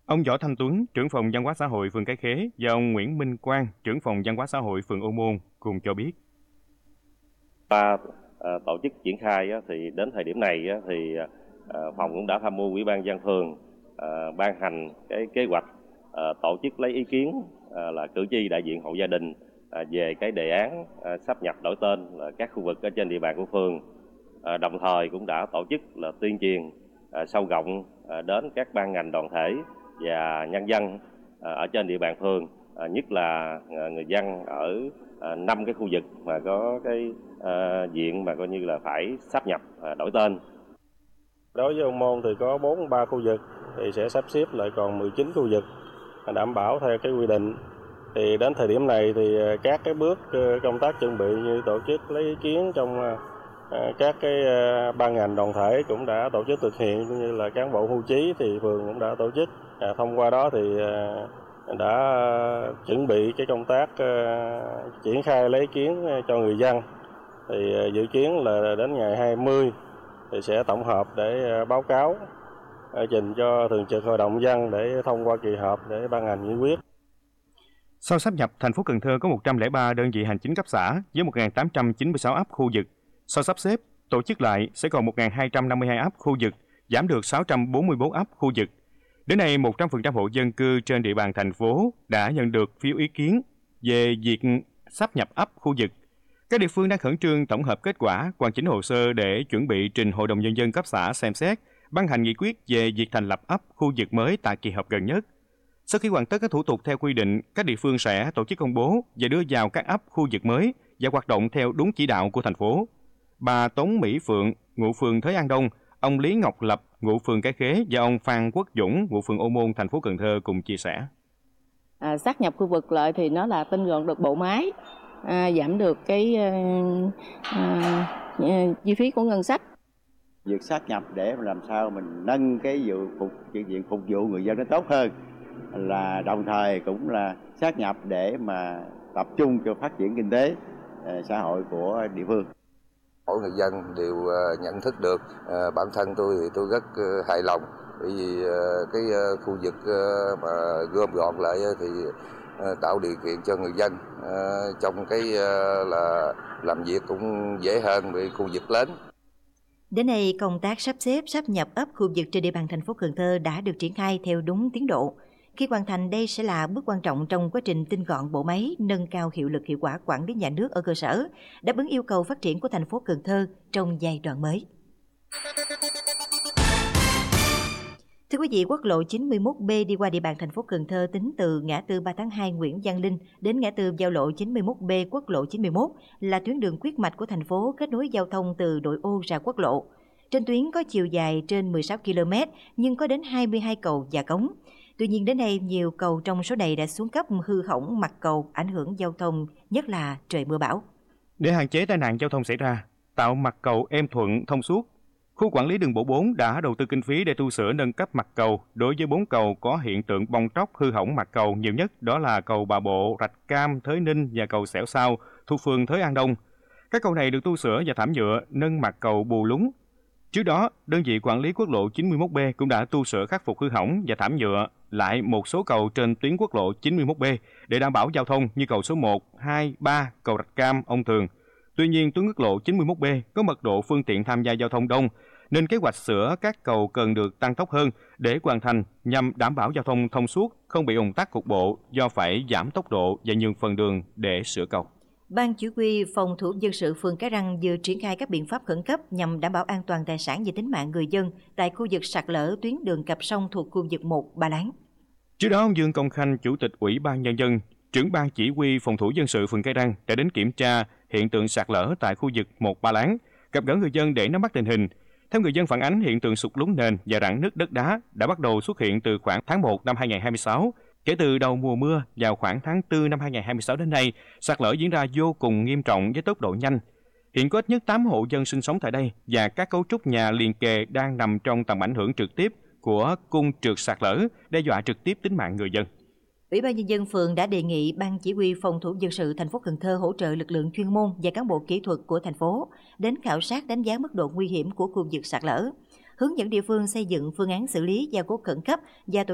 Ông Võ Thanh Tuấn, trưởng phòng văn hóa xã hội phường Cái Khế và ông Nguyễn Minh Quang, trưởng phòng văn hóa xã hội phường Ô Môn cùng cho biết. Qua tổ chức triển khai thì đến thời điểm này thì phòng cũng đã tham mưu Ủy ban nhân dân phường ban hành cái kế hoạch tổ chức lấy ý kiến là cử tri đại diện hộ gia đình về cái đề án sáp nhập đổi tên là các khu vực ở trên địa bàn của phường. Đồng thời cũng đã tổ chức là tuyên truyền sâu rộng đến các ban ngành đoàn thể và nhân dân ở trên địa bàn phường, nhất là người dân ở 5 cái khu vực mà có cái diện mà coi như là phải sáp nhập đổi tên. Đối với Ô Môn thì có 43 khu vực thì sẽ sắp xếp lại còn 19 khu vực đảm bảo theo cái quy định. Thì đến thời điểm này thì các cái bước công tác chuẩn bị như tổ chức lấy ý kiến trong các cái ban ngành đoàn thể cũng đã tổ chức thực hiện, cũng như là cán bộ hưu trí thì phường cũng đã tổ chức. Thông qua đó thì đã chuẩn bị cái công tác triển khai lấy ý kiến cho người dân. Thì dự kiến là đến ngày 20 thì sẽ tổng hợp để báo cáo trình cho Thường trực Hội đồng dân để thông qua kỳ họp để ban hành nghị quyết. Sau sáp nhập, thành phố Cần Thơ có 103 đơn vị hành chính cấp xã với 1.896 ấp khu vực. Sau sắp xếp, tổ chức lại sẽ còn 1.252 ấp khu vực, giảm được 644 ấp khu vực. Đến nay, 100% hộ dân cư trên địa bàn thành phố đã nhận được phiếu ý kiến về việc sáp nhập ấp khu vực. Các địa phương đang khẩn trương tổng hợp kết quả, hoàn chỉnh hồ sơ để chuẩn bị trình Hội đồng Nhân dân cấp xã xem xét, ban hành nghị quyết về việc thành lập ấp khu vực mới tại kỳ họp gần nhất. Sau khi hoàn tất các thủ tục theo quy định, các địa phương sẽ tổ chức công bố và đưa vào các ấp khu vực mới và hoạt động theo đúng chỉ đạo của thành phố. Bà Tống Mỹ Phượng, ngụ phường Thới An Đông, ông Lý Ngọc Lập, ngụ phường Cái Khế và ông Phan Quốc Dũng, ngụ phường Ô Môn, thành phố Cần Thơ cùng chia sẻ. Sáp nhập khu vực lại thì nó là tinh gọn được bộ máy, giảm được cái chi phí của ngân sách. Việc sát nhập để làm sao mình nâng cái diện phục vụ người dân nó tốt hơn, là đồng thời cũng là sát nhập để mà tập trung cho phát triển kinh tế xã hội của địa phương. Mỗi người dân đều nhận thức được, bản thân tôi thì tôi rất hài lòng, bởi vì cái khu vực mà gom gọn lại thì tạo điều kiện cho người dân trong cái là làm việc cũng dễ hơn với khu vực lớn. Đến nay, công tác sắp xếp sáp nhập ấp khu vực trên địa bàn thành phố Cần Thơ đã được triển khai theo đúng tiến độ. Khi hoàn thành, đây sẽ là bước quan trọng trong quá trình tinh gọn bộ máy, nâng cao hiệu lực hiệu quả quản lý nhà nước ở cơ sở, đáp ứng yêu cầu phát triển của thành phố Cần Thơ trong giai đoạn mới. Thưa quý vị, quốc lộ 91B đi qua địa bàn thành phố Cần Thơ tính từ ngã tư 3 tháng 2 Nguyễn Văn Linh đến ngã tư giao lộ 91B quốc lộ 91 là tuyến đường huyết mạch của thành phố, kết nối giao thông từ nội ô ra quốc lộ. Trên tuyến có chiều dài trên 16 km nhưng có đến 22 cầu và cống. Tuy nhiên đến nay nhiều cầu trong số này đã xuống cấp, hư hỏng mặt cầu, ảnh hưởng giao thông, nhất là trời mưa bão. Để hạn chế tai nạn giao thông xảy ra, tạo mặt cầu êm thuận thông suốt, Khu quản lý đường bộ 4 đã đầu tư kinh phí để tu sửa nâng cấp mặt cầu. Đối với 4 cầu có hiện tượng bong tróc hư hỏng mặt cầu nhiều nhất, đó là cầu Bà Bộ, Rạch Cam, Thới Ninh và cầu Xẻo Sao thuộc phường Thới An Đông. Các cầu này được tu sửa và thảm nhựa, nâng mặt cầu bù lún. Trước đó, đơn vị quản lý quốc lộ 91B cũng đã tu sửa khắc phục hư hỏng và thảm nhựa lại một số cầu trên tuyến quốc lộ 91B để đảm bảo giao thông như cầu số 1, 2, 3, cầu Rạch Cam, Ông Thường. Tuy nhiên, tuyến quốc lộ 91B có mật độ phương tiện tham gia giao thông đông, nên kế hoạch sửa các cầu cần được tăng tốc hơn để hoàn thành nhằm đảm bảo giao thông thông suốt, không bị ùn tắc cục bộ do phải giảm tốc độ và nhường phần đường để sửa cầu. Ban chỉ huy phòng thủ dân sự phường Cái Răng vừa triển khai các biện pháp khẩn cấp nhằm đảm bảo an toàn tài sản và tính mạng người dân tại khu vực sạt lở tuyến đường cặp sông thuộc khu vực 1 Ba Láng. Trước đó, ông Dương Công Khanh, Chủ tịch Ủy ban Nhân dân, trưởng ban chỉ huy phòng thủ dân sự phường Cái Răng đã đến kiểm tra hiện tượng sạt lở tại khu vực 1 Ba Láng, gặp gỡ người dân để nắm bắt tình hình. Theo người dân phản ánh, hiện tượng sụt lún nền và rạn nứt đất đá đã bắt đầu xuất hiện từ khoảng tháng 1 năm 2026. Kể từ đầu mùa mưa vào khoảng tháng 4 năm 2026 đến nay, sạt lở diễn ra vô cùng nghiêm trọng với tốc độ nhanh. Hiện có ít nhất 8 hộ dân sinh sống tại đây và các cấu trúc nhà liền kề đang nằm trong tầm ảnh hưởng trực tiếp của cung trượt sạt lở, đe dọa trực tiếp tính mạng người dân. Ủy ban Nhân dân phường đã đề nghị Ban chỉ huy phòng thủ dân sự thành phố Cần Thơ hỗ trợ lực lượng chuyên môn và cán bộ kỹ thuật của thành phố đến khảo sát đánh giá mức độ nguy hiểm của khu vực sạt lở, hướng dẫn địa phương xây dựng phương án xử lý gia cố khẩn cấp và tổ